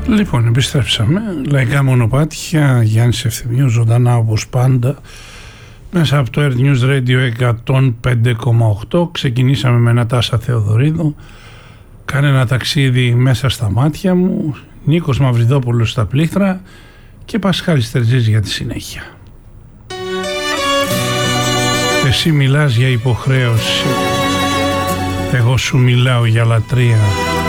Λοιπόν, επιστρέψαμε. Λαϊκά μονοπάτια, Γιάννης Ευθυμίου, ζωντανά όπως πάντα, μέσα από το Earth News Radio 105,8. Ξεκινήσαμε με Νατάσα Θεοδωρίδου, Κάνε ένα ταξίδι μέσα στα μάτια μου, Νίκος Μαυριδόπουλος στα πλήκτρα και Πασχάλης Τερζής για τη συνέχεια. Εσύ μιλάς για υποχρέωση, εγώ σου μιλάω για λατρεία.